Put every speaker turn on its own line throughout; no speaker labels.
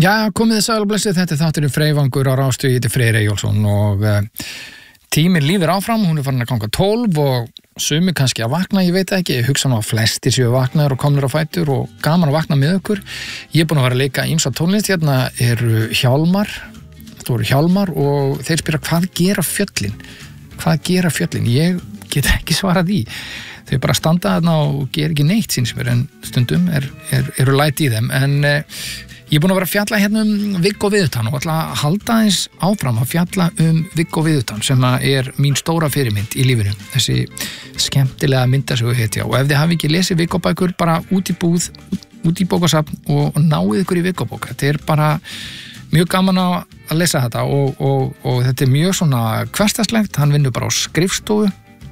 Já, komið þið sæl og blessið, þetta þátturinn Freyvangur á Rás 2, ég heiti Freyr Eyjólfsson og tíminn líður áfram, hún farin að ganga 12 og sumir kannski að vakna, ég veit ekki, ég hugsa nú að flestir séu vaknaður og komnir á fætur og gaman að vakna með okkur. Ég er búin að vera að leika ýmsa tónlist, hérna eru Hjálmar og þeir spyrja hvað gera fjöllin? Hvað gera fjöllin? Ég get ekki svarað í. Þau bara standa þarna og gera ekki neitt síns mér en stundum eru læti í þeim en ég er búin að vera að fjalla hérna Viggo Viðutan og ætla að halda eins áfram að fjalla Viggo Viðutan sem er mín stóra fyrirmynd í lífinu, þessi skemmtilega myndasögu hetja og ef þið hafi ekki lesið Viggo bækur bara út í búð, út í bókasafn og náið ykkur í Viggo bók, þetta er bara mjög gaman að lesa þetta og þetta er mjög svona hversdagslegt, hann vinnur bara á skrifstofu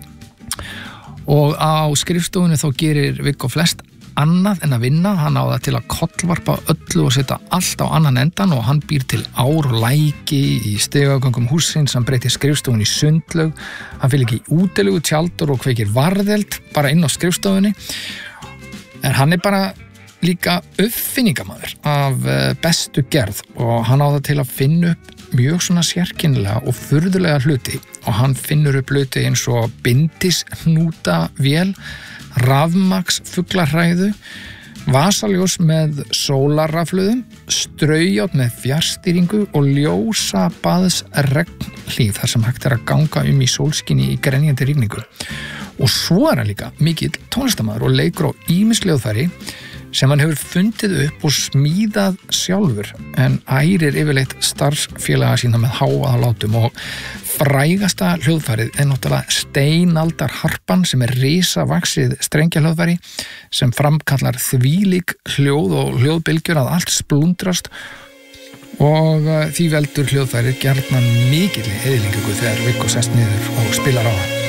og á skrifstofunni þá gerir Viggo flest annað en að vinna, hann á það til að kollvarpa öllu og setja allt á annan endan og hann býr til ár og læki í stigagöngum hússins, hann breytir skrifstofunni í sundlaug, hann fyrir ekki í útilugu tjaldur og kveikir varðeld bara inn á skrifstofunni en hann er bara líka uppfinningamæður af bestu gerð og hann á það til að finna upp mjög svona sérkennilega og furðulega hluti og hann finnur upp hluti eins og bindishnútavél, rafmagnsfuglarhræðu, vasaljós með sólarrafhlöðum, straujátt með fjarstýringu og ljósa baðsregnhlíf þar sem hægt er að ganga í sólskinni í grenjandi rigningu. Og svo er hann líka mikill tónlistarmaður og leikur á ýmis hljóðfæri sem hann hefur fundið upp og smíðað sjálfur en ærir yfirleitt starfsfélaga sína með háaða látum og frægasta hljóðfærið er náttúrulega steinaldarharpan sem er risavaxið strengjahljóðfæri sem framkallar þvílík hljóð og hljóðbylgjur að allt splundrast og því veldur hljóðfærið gjarnan mikilli eyðileggingu þegar Viggo sest niður og spilar á það.